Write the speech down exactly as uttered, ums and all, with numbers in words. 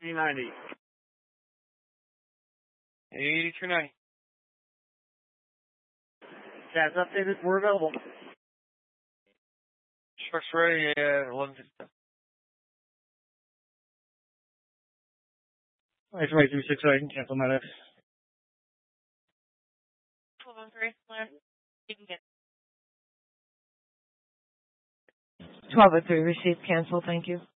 ninety. eighty-two ninety. That's updated. We're available. Truck's ready at eleven fifty. Alright, right through six, so I can cancel my next. twelve oh three, you can get. twelve oh three, receive, cancel, thank you.